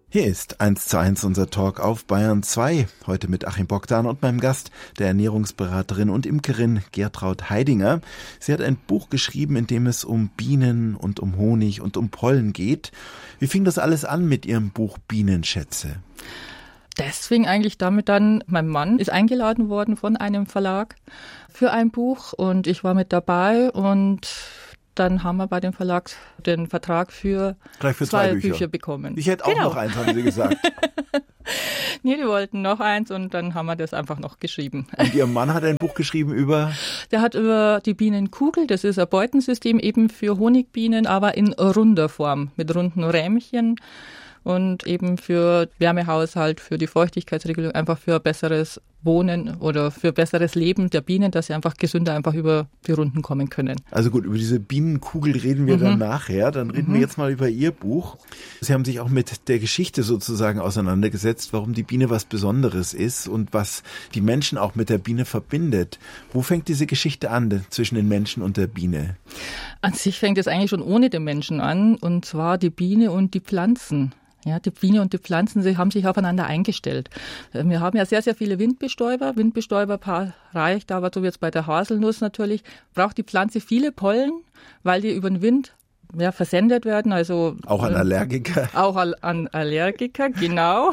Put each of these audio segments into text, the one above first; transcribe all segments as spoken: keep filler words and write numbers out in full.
Hier ist eins zu eins unser Talk auf Bayern zwei, heute mit Achim Bogdan und meinem Gast, der Ernährungsberaterin und Imkerin Gertraud Heidinger. Sie hat ein Buch geschrieben, in dem es um Bienen und um Honig und um Pollen geht. Wie fing das alles an mit Ihrem Buch Bienenschätze? Deswegen eigentlich damit dann, mein Mann ist eingeladen worden von einem Verlag für ein Buch und ich war mit dabei und dann haben wir bei dem Verlag den Vertrag für, Gleich für zwei, zwei Bücher. Bücher bekommen. Ich hätte auch genau. noch eins, haben Sie gesagt. Nee, die wollten noch eins und dann haben wir das einfach noch geschrieben. Und Ihr Mann hat ein Buch geschrieben über? Der hat über die Bienenkugel, das ist ein Beutensystem eben für Honigbienen, aber in runder Form mit runden Rähmchen. Und eben für Wärmehaushalt, für die Feuchtigkeitsregelung, einfach für besseres Wohnen oder für besseres Leben der Bienen, dass sie einfach gesünder einfach über die Runden kommen können. Also gut, über diese Bienenkugel reden wir mhm. dann nachher. Dann reden mhm. wir jetzt mal über Ihr Buch. Sie haben sich auch mit der Geschichte sozusagen auseinandergesetzt, warum die Biene was Besonderes ist und was die Menschen auch mit der Biene verbindet. Wo fängt diese Geschichte an zwischen den Menschen und der Biene? An sich fängt es eigentlich schon ohne den Menschen an, und zwar die Biene und die Pflanzen. Ja, die Biene und die Pflanzen, sie haben sich aufeinander eingestellt. Wir haben ja sehr, sehr viele Windbestäuber. Windbestäuber reicht, aber so wie jetzt bei der Haselnuss natürlich, braucht die Pflanze viele Pollen, weil die über den Wind ja, versendet werden. Also auch an Allergiker. Auch an Allergiker, genau.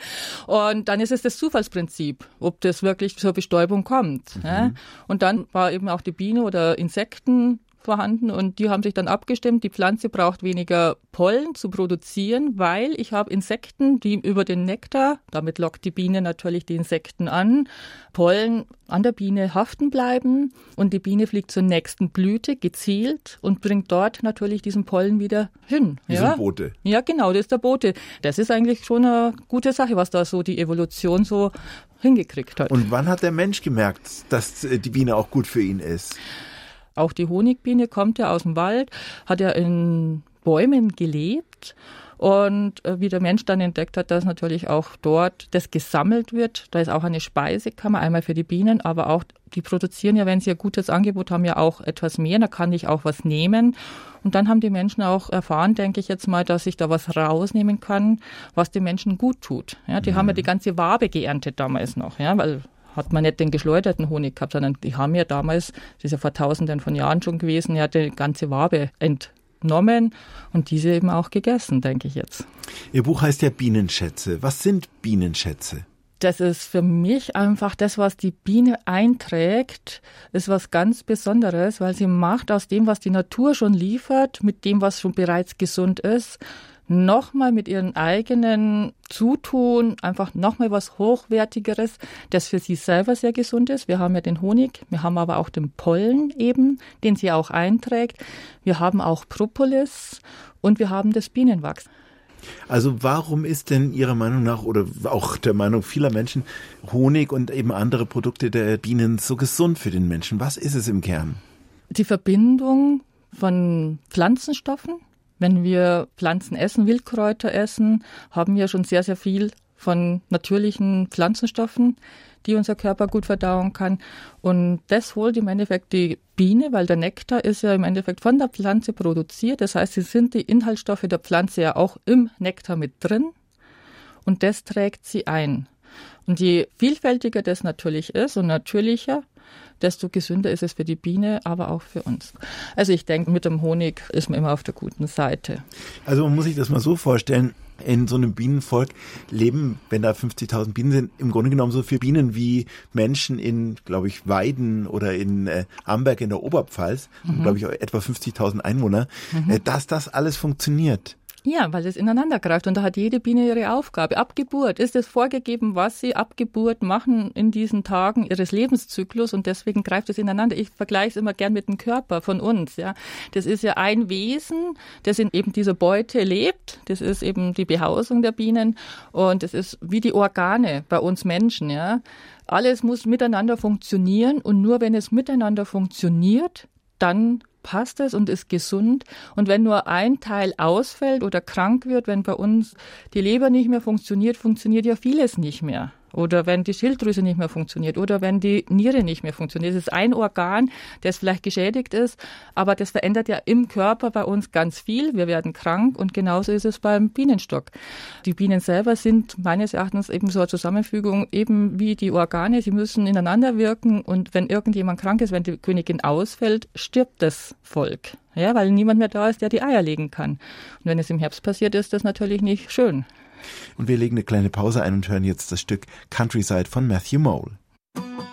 Und dann ist es das Zufallsprinzip, ob das wirklich zur Bestäubung kommt. Mhm. Ja. Und dann war eben auch die Biene oder Insekten vorhanden und die haben sich dann abgestimmt, die Pflanze braucht weniger Pollen zu produzieren, weil ich habe Insekten, die über den Nektar, damit lockt die Biene natürlich die Insekten an, Pollen an der Biene haften bleiben und die Biene fliegt zur nächsten Blüte gezielt und bringt dort natürlich diesen Pollen wieder hin. Wie ja? so ein Bote. Ja, genau, das ist der Bote. Das ist eigentlich schon eine gute Sache, was da so die Evolution so hingekriegt hat. Und wann hat der Mensch gemerkt, dass die Biene auch gut für ihn ist? Auch die Honigbiene kommt ja aus dem Wald, hat ja in Bäumen gelebt und wie der Mensch dann entdeckt hat, dass natürlich auch dort das gesammelt wird. Da ist auch eine Speisekammer, einmal für die Bienen, aber auch die produzieren ja, wenn sie ein gutes Angebot haben, ja auch etwas mehr, da kann ich auch was nehmen. Und dann haben die Menschen auch erfahren, denke ich jetzt mal, dass ich da was rausnehmen kann, was den Menschen gut tut. Ja, die mhm. haben ja die ganze Wabe geerntet damals noch, ja, weil hat man nicht den geschleuderten Honig gehabt, sondern die haben ja damals, das ist ja vor tausenden von Jahren schon gewesen, ja die ganze Wabe entnommen und diese eben auch gegessen, denke ich jetzt. Ihr Buch heißt ja Bienenschätze. Was sind Bienenschätze? Das ist für mich einfach das, was die Biene einträgt, ist was ganz Besonderes, weil sie macht aus dem, was die Natur schon liefert, mit dem, was schon bereits gesund ist, nochmal mit ihren eigenen Zutun einfach nochmal was Hochwertigeres, das für sie selber sehr gesund ist. Wir haben ja den Honig, wir haben aber auch den Pollen eben, den sie auch einträgt. Wir haben auch Propolis und wir haben das Bienenwachs. Also warum ist denn Ihrer Meinung nach oder auch der Meinung vieler Menschen Honig und eben andere Produkte der Bienen so gesund für den Menschen? Was ist es im Kern? Die Verbindung von Pflanzenstoffen. Wenn wir Pflanzen essen, Wildkräuter essen, haben wir schon sehr, sehr viel von natürlichen Pflanzenstoffen, die unser Körper gut verdauen kann. Und das holt im Endeffekt die Biene, weil der Nektar ist ja im Endeffekt von der Pflanze produziert. Das heißt, es sind die Inhaltsstoffe der Pflanze ja auch im Nektar mit drin. Und das trägt sie ein. Und je vielfältiger das natürlich ist und natürlicher, desto gesünder ist es für die Biene, aber auch für uns. Also ich denke, mit dem Honig ist man immer auf der guten Seite. Also man muss sich das mal so vorstellen, in so einem Bienenvolk leben, wenn da fünfzigtausend Bienen sind, im Grunde genommen so viele Bienen wie Menschen in, glaube ich, Weiden oder in äh, Amberg in der Oberpfalz, mhm. glaube ich, etwa fünfzigtausend Einwohner, mhm. äh, dass das alles funktioniert. Ja, weil es ineinander greift und da hat jede Biene ihre Aufgabe. Ab Geburt ist es vorgegeben, was sie ab Geburt machen in diesen Tagen ihres Lebenszyklus und deswegen greift es ineinander. Ich vergleiche es immer gern mit dem Körper von uns. Ja, das ist ja ein Wesen, das in eben dieser Beute lebt. Das ist eben die Behausung der Bienen und es ist wie die Organe bei uns Menschen. Ja, alles muss miteinander funktionieren und nur wenn es miteinander funktioniert, dann passt es und ist gesund. Und wenn nur ein Teil ausfällt oder krank wird, wenn bei uns die Leber nicht mehr funktioniert, funktioniert ja vieles nicht mehr. oder wenn die Schilddrüse nicht mehr funktioniert oder wenn die Niere nicht mehr funktioniert. Es ist ein Organ, das vielleicht geschädigt ist, aber das verändert ja im Körper bei uns ganz viel. Wir werden krank und genauso ist es beim Bienenstock. Die Bienen selber sind meines Erachtens eben so eine Zusammenfügung, eben wie die Organe. Sie müssen ineinander wirken und wenn irgendjemand krank ist, wenn die Königin ausfällt, stirbt das Volk. Ja, weil niemand mehr da ist, der die Eier legen kann. Und wenn es im Herbst passiert, ist das natürlich nicht schön. Und wir legen eine kleine Pause ein und hören jetzt das Stück Countryside von Matthew Mole.